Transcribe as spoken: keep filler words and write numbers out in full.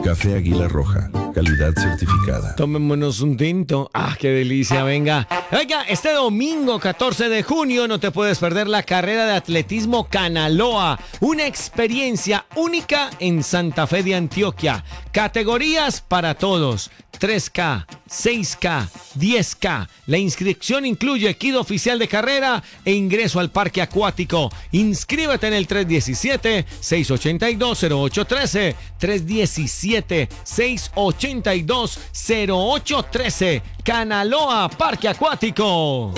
Café Águila Roja, calidad certificada. Tomémonos un tinto. Ah, qué delicia, venga. Oiga, este domingo catorce de junio no te puedes perder la carrera de atletismo Canaloa. Una experiencia única en Santa Fe de Antioquia. Categorías para todos. tres K, seis K, diez K. La inscripción incluye kit oficial de carrera e ingreso al parque acuático. Inscríbete en el tres diecisiete, seis ochenta y dos, cero ocho trece. tres diecisiete, seis ochenta y dos, cero ocho trece. Canaloa Parque Acuático.